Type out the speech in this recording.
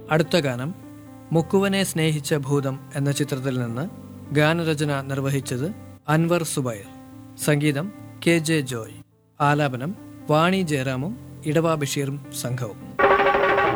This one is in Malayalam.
അടുത്ത ഗാനം മുക്കുവനെ സ്നേഹിച്ച ഭൂതം എന്ന ചിത്രത്തിൽ നിന്ന്. ഗാനരചന നിർവഹിച്ചത് അൻവർ സുബൈർ. സംഗീതം KJ ജോയ്. ആലാപനം വാണി ജയറാമും ഇടവ ബഷീറും സംഘവും.